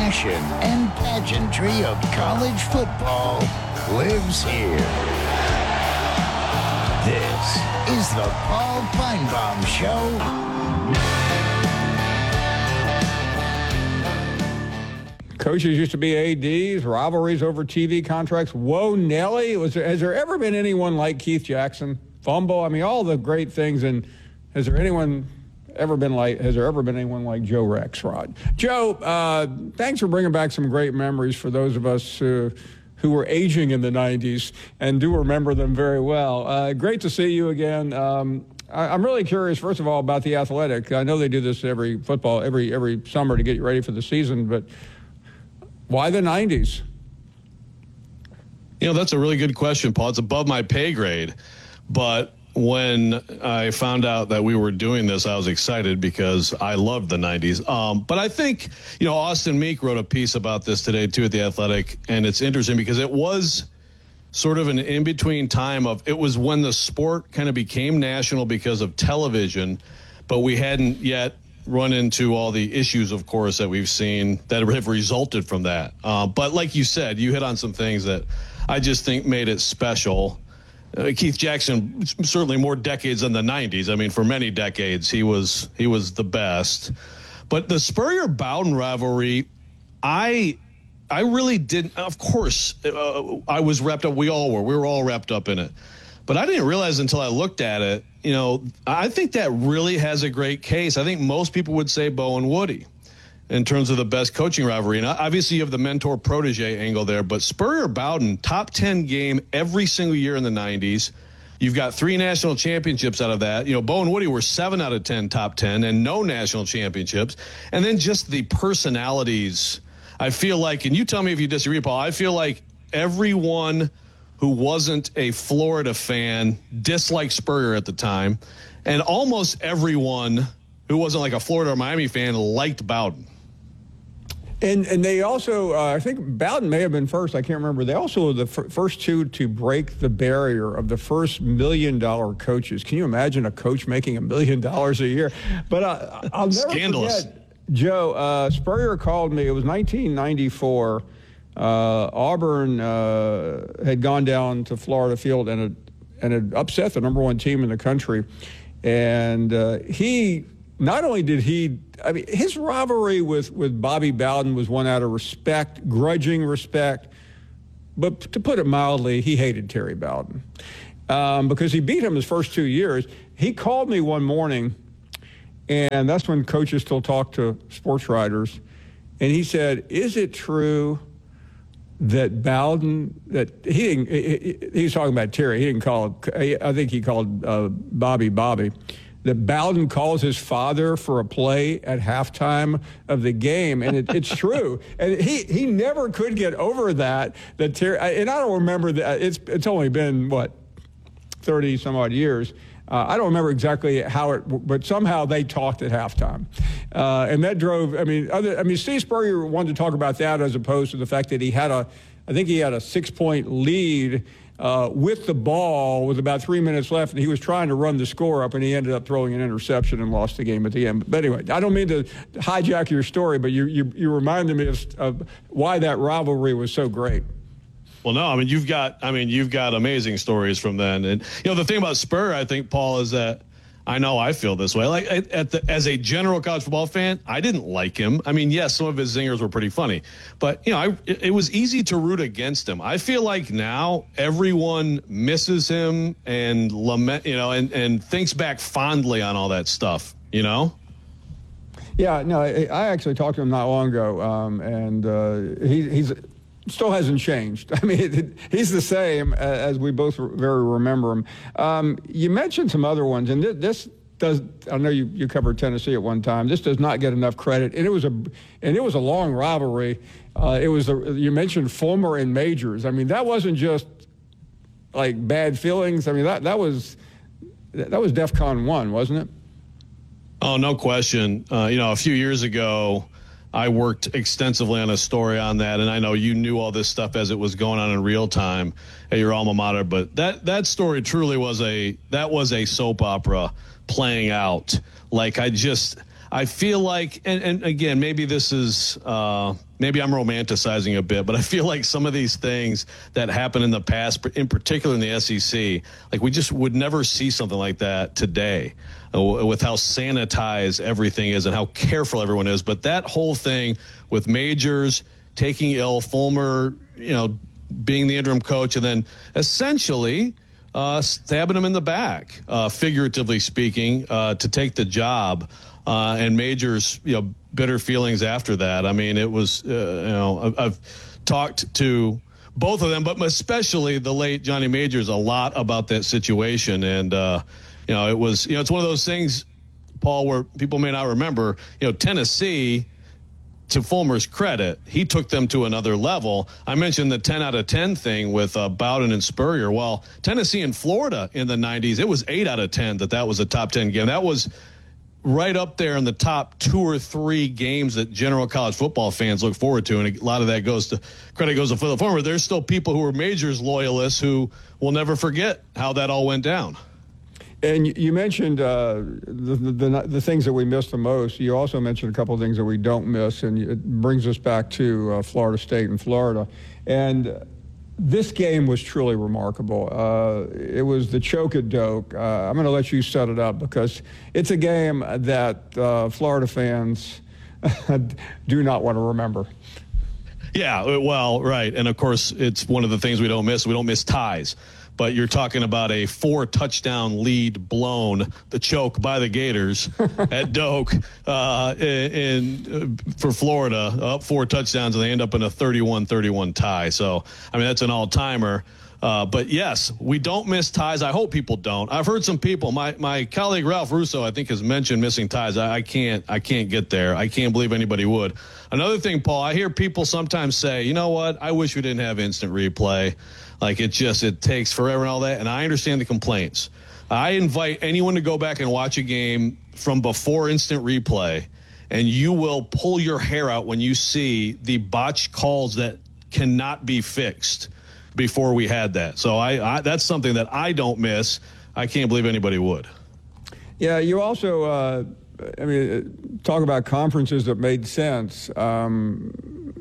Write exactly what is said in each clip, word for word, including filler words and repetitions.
passion and pageantry of college football lives here. This is the Paul Finebaum Show. Coaches used to be A Ds, rivalries over T V contracts. Whoa, Nelly. Was there, has there ever been anyone like Keith Jackson? Fumble, I mean, all the great things. And has there anyone ever been like, has there ever been anyone like Joe Rexrod? Joe, uh, thanks for bringing back some great memories for those of us uh, who were aging in the nineties and do remember them very well. Uh, great to see you again. Um, I, I'm really curious, first of all, about the Athletic. I know they do this every football, every every summer to get you ready for the season, but why the nineties? You know, that's a really good question, Paul. It's above my pay grade. But when I found out that we were doing this, I was excited because I loved the nineties. Um, but I think, you know, Austin Meek wrote a piece about this today, too, at The Athletic. And it's interesting because it was sort of an in-between time of, it was when the sport kind of became national because of television, but we hadn't yet run into all the issues, of course, that we've seen that have resulted from that. Uh, but like you said, you hit on some things that I just think made it special. Uh, Keith Jackson, certainly more decades than the nineties. I mean, for many decades, he was he was the best. But the Spurrier-Bowden rivalry, I I really didn't. Of course, uh, I was wrapped up. We all were. We were all wrapped up in it. But I didn't realize until I looked at it, you know, I think that really has a great case. I think most people would say Bo and Woody in terms of the best coaching rivalry. And obviously you have the mentor-protege angle there, but Spurrier-Bowden, top ten game every single year in the nineties. You've got three national championships out of that. You know, Bo and Woody were seven out of ten top ten and no national championships. And then just the personalities, I feel like, and you tell me if you disagree, Paul, I feel like everyone who wasn't a Florida fan disliked Spurrier at the time, and almost everyone who wasn't like a Florida or Miami fan liked Bowden. And and they also, uh, I think Bowden may have been first, I can't remember. They also were the f- first two to break the barrier of the first million-dollar coaches. Can you imagine a coach making a million dollars a year? But uh, I'll never Scandalous. forget, Joe, uh, Spurrier called me. It was nineteen ninety-four. Uh, Auburn uh, had gone down to Florida Field and had, and had upset the number one team in the country. And uh, he, not only did he, I mean, his rivalry with, with Bobby Bowden was one out of respect, grudging respect. But to put it mildly, he hated Terry Bowden um, because he beat him his first two years. He called me one morning, and that's when coaches still talk to sports writers. And he said, is it true that Bowden, that he didn't, he, he was talking about Terry, he didn't call it, I think he called uh, Bobby Bobby, that Bowden calls his father for a play at halftime of the game, and it, it's true. And he, he never could get over that, that Terry, and I don't remember that, it's, it's only been, what, thirty some odd years. Uh, I don't remember exactly how it, but somehow they talked at halftime, uh, and that drove. I mean, other. I mean, Steve Spurrier wanted to talk about that as opposed to the fact that he had a, I think he had a six-point lead uh, with the ball with about three minutes left, and he was trying to run the score up, and he ended up throwing an interception and lost the game at the end. But anyway, I don't mean to hijack your story, but you you, you reminded me of, of why that rivalry was so great. Well, no, I mean, you've got, I mean, you've got amazing stories from then. And, you know, the thing about Spurrier, I think, Paul, is that I know I feel this way. Like, at, at the, as a general college football fan, I didn't like him. I mean, yes, some of his zingers were pretty funny. But, you know, I, it, it was easy to root against him. I feel like now everyone misses him and lament, you know, and, and thinks back fondly on all that stuff, you know? Yeah, no, I, I actually talked to him not long ago, um, and uh, he, he's still hasn't changed. I mean, it, he's the same as we both very remember him. Um, you mentioned some other ones, and th- this does. I know you, you covered Tennessee at one time. This does not get enough credit, and it was a and it was a long rivalry. Uh, it was a, you mentioned Fulmer and Majors. I mean, that wasn't just like bad feelings. I mean, that that was that was DEFCON one, wasn't it? Oh, no question. Uh, you know, a few years ago, I worked extensively on a story on that, and I know you knew all this stuff as it was going on in real time at your alma mater, but that, that story truly was a, that was a soap opera playing out. Like I just, I feel like, and, and again, maybe this is, uh, maybe I'm romanticizing a bit, but I feel like some of these things that happened in the past, in particular in the S E C, like we just would never see something like that today uh, with how sanitized everything is and how careful everyone is. But that whole thing with Majors taking ill, Fulmer, you know, being the interim coach, and then essentially uh, stabbing him in the back, uh, figuratively speaking, uh, to take the job. Uh, and Majors, you know, bitter feelings after that. I mean, it was, uh, you know, I've, I've talked to both of them, but especially the late Johnny Majors a lot about that situation. And, uh, you know, it was, you know, it's one of those things, Paul, where people may not remember, you know, Tennessee, to Fulmer's credit, he took them to another level. I mentioned the ten out of ten thing with uh, Bowden and Spurrier. Well, Tennessee and Florida in the nineties, it was eight out of ten that that was a top ten game. That was right up there in the top two or three games that general college football fans look forward to. And a lot of that goes to credit goes to Philip Fulmer. There's still people who are Majors loyalists who will never forget how that all went down. And you mentioned uh, the, the the things that we miss the most. You also mentioned a couple of things that we don't miss, and it brings us back to uh, Florida State and Florida. And this game was truly remarkable. Uh, it was the choke at Doak. Uh, I'm going to let you set it up because it's a game that uh, Florida fans do not want to remember. Yeah, well, right. And, of course, it's one of the things we don't miss. We don't miss ties. But you're talking about a four-touchdown lead blown, the choke by the Gators at Doak uh, in, in for Florida, up four touchdowns, and they end up in a thirty-one thirty-one tie. So, I mean, that's an all-timer. Uh, but, yes, we don't miss ties. I hope people don't. I've heard some people. My my colleague Ralph Russo, I think, has mentioned missing ties. I, I can't I can't get there. I can't believe anybody would. Another thing, Paul, I hear people sometimes say, you know what, I wish we didn't have instant replay. Like, it just, it takes forever and all that. And I understand the complaints. I invite anyone to go back and watch a game from before instant replay, and you will pull your hair out when you see the botched calls that cannot be fixed before we had that. So I, I that's something that I don't miss. I can't believe anybody would. Yeah, you also, uh, I mean, talk about conferences that made sense. Um,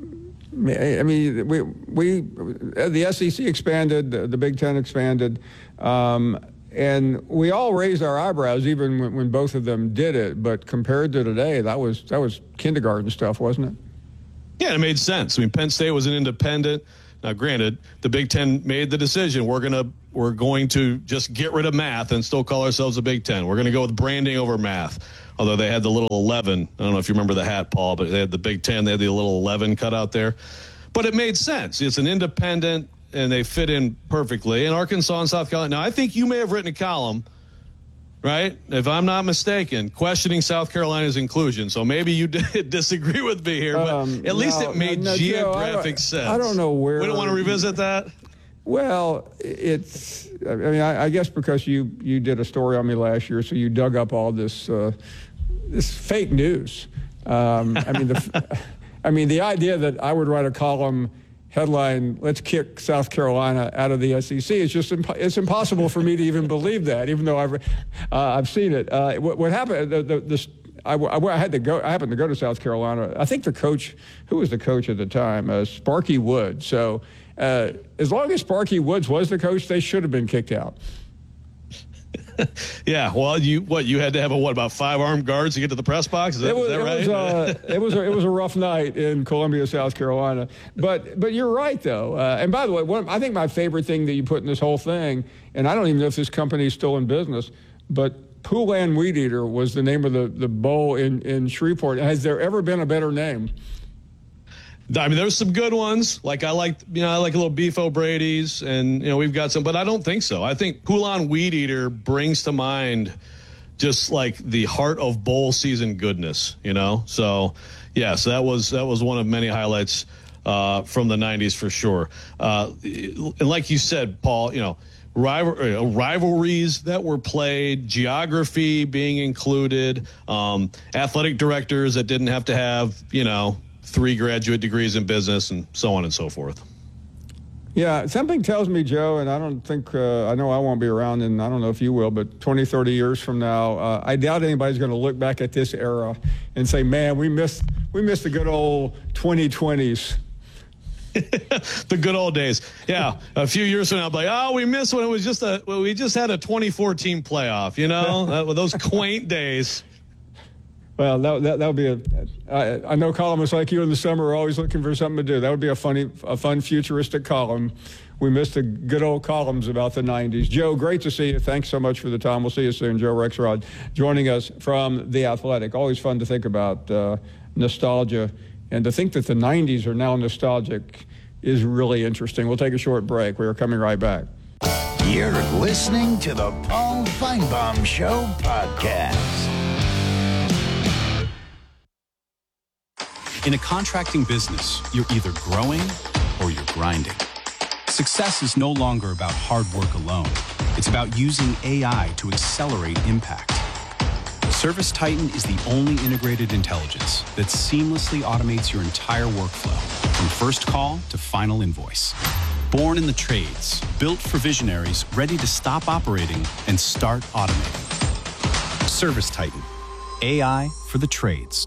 I mean, we we the S E C expanded, the Big Ten expanded, um, and we all raised our eyebrows even when, when both of them did it. But compared to today, that was that was kindergarten stuff, wasn't it? Yeah, it made sense. I mean, Penn State was an independent. Now, granted, the Big Ten made the decision. We're gonna we're going to just get rid of math and still call ourselves a Big Ten. We're going to go with branding over math. Although they had the little eleven. I don't know if you remember the hat, Paul, but they had the Big Ten. They had the little eleven cut out there. But it made sense. It's an independent, and they fit in perfectly. And Arkansas and South Carolina. Now, I think you may have written a column, right, if I'm not mistaken, questioning South Carolina's inclusion. So maybe you did disagree with me here, but um, at least no, it made no, no, geographic Joe, sense. I don't know where. We don't want to revisit that? Well, it's, I mean, I, I guess because you, you did a story on me last year, so you dug up all this uh, this fake news. Um, I mean, the, I mean, the idea that I would write a column headline, "Let's kick South Carolina out of the S E C," is just imp- it's impossible for me to even believe that, even though I've uh, I've seen it. Uh, what, what happened? The, the, the, I, I, I had to go. I happened to go to South Carolina. I think the coach, who was the coach at the time, uh, Sparky Wood. So. Uh, as long as Sparky Woods was the coach, they should have been kicked out. Yeah, well, you what you had to have a what about five armed guards to get to the press box? Is that, was, is that right? It was, uh, it was a, it was a rough night in Columbia, South Carolina. But but you're right though. Uh, and by the way, one, I think my favorite thing that you put in this whole thing, and I don't even know if this company is still in business, but Poulan Weed Eater was the name of the, the bowl in, in Shreveport. Has there ever been a better name? I mean, there's some good ones. Like I like, you know, I like a little Beef O'Brady's, and you know, we've got some. But I don't think so. I think Poulan Weed Eater brings to mind just like the heart of bowl season goodness. You know, so yes, that was that was one of many highlights uh, from the nineties for sure. Uh, and like you said, Paul, you know, rival, rivalries that were played, geography being included, um, athletic directors that didn't have to have, you know, three graduate degrees in business, and so on and so forth. Yeah, something tells me, Joe, and I don't think, uh, I know I won't be around, and I don't know if you will, but twenty, thirty years from now, uh, I doubt anybody's going to look back at this era and say, man, we missed, we missed the good old twenty twenties. The good old days. Yeah. A few years from now, I'll be like, oh, we missed when it was just a, well, we just had a twenty fourteen playoff, you know, that, those quaint days. Well, that that, that would be a. I, I know columnists like you in the summer are always looking for something to do. That would be a funny, a fun futuristic column. We missed the good old columns about the nineties. Joe, great to see you. Thanks so much for the time. We'll see you soon. Joe Rexrod joining us from The Athletic. Always fun to think about uh, nostalgia, and to think that the nineties are now nostalgic is really interesting. We'll take a short break. We are coming right back. You're listening to the Paul Finebaum Show podcast. In a contracting business, you're either growing or you're grinding. Success is no longer about hard work alone. It's about using A I to accelerate impact. ServiceTitan is the only integrated intelligence that seamlessly automates your entire workflow, from first call to final invoice. Born in the trades, built for visionaries ready to stop operating and start automating. ServiceTitan, A I for the trades.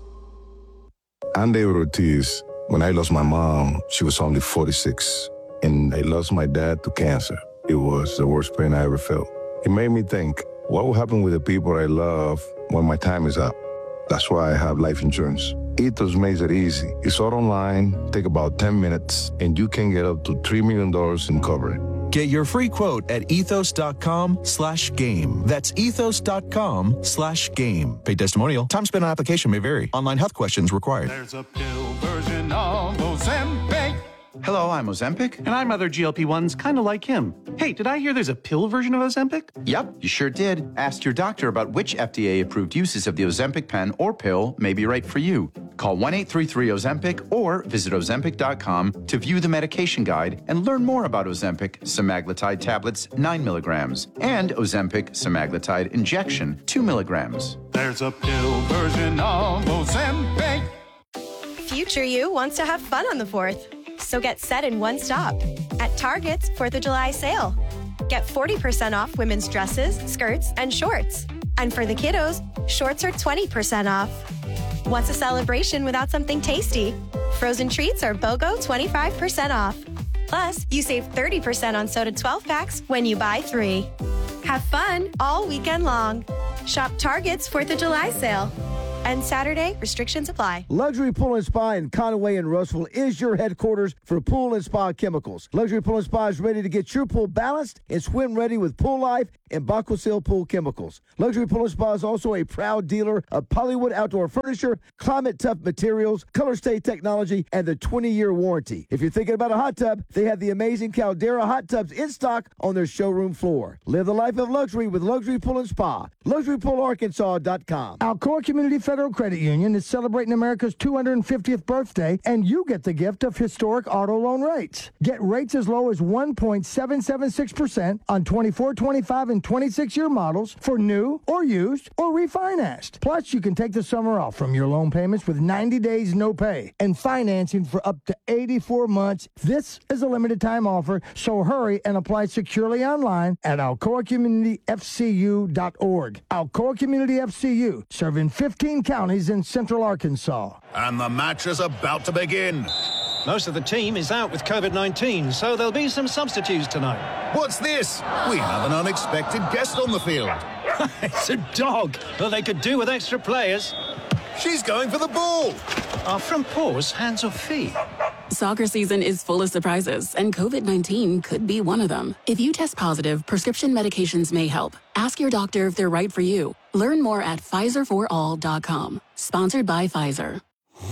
I'm David Ortiz. When I lost my mom, she was only forty-six, and I lost my dad to cancer. It was the worst pain I ever felt. It made me think, what will happen with the people I love when my time is up? That's why I have life insurance. Ethos makes it easy. It's all online, take about ten minutes, and you can get up to three million dollars in coverage. Get your free quote at ethos.com slash game. That's ethos.com slash game. Paid testimonial. Time spent on application may vary. Online health questions required. There's a pill version of Ozempic. Hello, I'm Ozempic. And I'm other G L P ones kind of like him. Hey, did I hear there's a pill version of Ozempic? Yep, you sure did. Ask your doctor about which F D A-approved uses of the Ozempic pen or pill may be right for you. Call one eight three three Ozempic or visit Ozempic dot com to view the medication guide and learn more about Ozempic semaglutide tablets nine milligrams and Ozempic semaglutide injection two milligrams. There's a pill version of Ozempic. Future you wants to have fun on the fourth. So get set in one stop at Target's fourth of July sale. Get forty percent off women's dresses, skirts, and shorts. And for the kiddos, shorts are twenty percent off. What's a celebration without something tasty? Frozen treats are BOGO twenty-five percent off. Plus, you save thirty percent on soda twelve packs when you buy three. Have fun all weekend long. Shop Target's fourth of July sale. And Saturday, restrictions apply. Luxury Pool and Spa in Conway and Russell is your headquarters for pool and spa chemicals. Luxury Pool and Spa is ready to get your pool balanced and swim ready with Pool Life and Bacosil Pool Chemicals. Luxury Pool and Spa is also a proud dealer of Polywood Outdoor Furniture, Climate Tough Materials, Color Stay Technology, and the twenty-year warranty. If you're thinking about a hot tub, they have the amazing Caldera hot tubs in stock on their showroom floor. Live the life of luxury with Luxury Pool and Spa. luxury pool arkansas dot com. Alcoa Community Federal Credit Union is celebrating America's two hundred fiftieth birthday, and you get the gift of historic auto loan rates. Get rates as low as one point seven seven six percent on twenty-four, twenty-five, and twenty-six year models for new or used or refinanced. Plus, you can take the summer off from your loan payments with ninety days no pay and financing for up to eighty-four months. This is a limited time offer, so hurry and apply securely online at alcoa community f c u dot org. Alcoa Community F C U, serving fifteen counties in central Arkansas. And the match is about to begin. Most of the team is out with COVID nineteen, so there'll be some substitutes tonight. What's this? We have an unexpected guest on the field. It's a dog. Well, they could do with extra players. She's going for the ball. Are front paws hands or feet? Soccer season is full of surprises, and COVID nineteen could be one of them. If you test positive, prescription medications may help. Ask your doctor if they're right for you. Learn more at Pfizer for all dot com. Sponsored by Pfizer.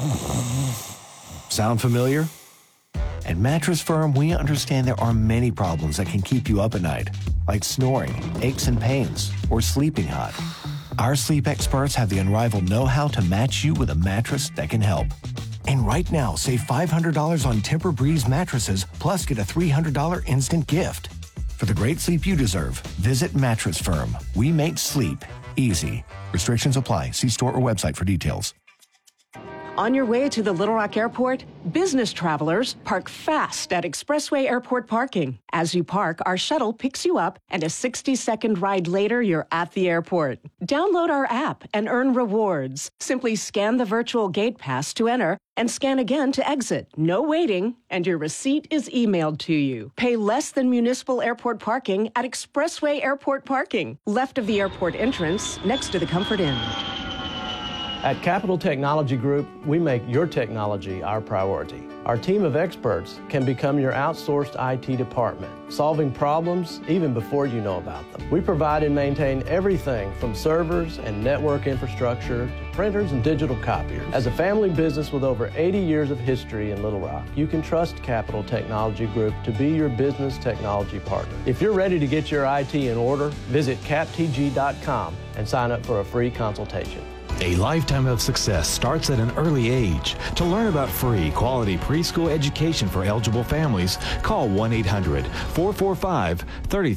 Sound familiar? At Mattress Firm, we understand there are many problems that can keep you up at night, like snoring, aches and pains, or sleeping hot. Our sleep experts have the unrivaled know-how to match you with a mattress that can help. And right now, save five hundred dollars on Tempur-Breeze mattresses, plus get a three hundred dollars instant gift. For the great sleep you deserve, visit Mattress Firm. We make sleep easy. Restrictions apply. See store or website for details. On your way to the Little Rock Airport, business travelers park fast at Expressway Airport parking. As you park, our shuttle picks you up, and a sixty-second ride later, you're at the airport. Download our app and earn rewards. Simply scan the virtual gate pass to enter and scan again to exit. No waiting, and your receipt is emailed to you. Pay less than municipal airport parking at Expressway Airport parking, left of the airport entrance, next to the Comfort Inn. At Capital Technology Group, we make your technology our priority. Our team of experts can become your outsourced I T department, solving problems even before you know about them. We provide and maintain everything from servers and network infrastructure to printers and digital copiers. As a family business with over eighty years of history in Little Rock, you can trust Capital Technology Group to be your business technology partner. If you're ready to get your I T in order, visit cap t g dot com and sign up for a free consultation. A lifetime of success starts at an early age. To learn about free, quality preschool education for eligible families, call one eight hundred, four four five, three three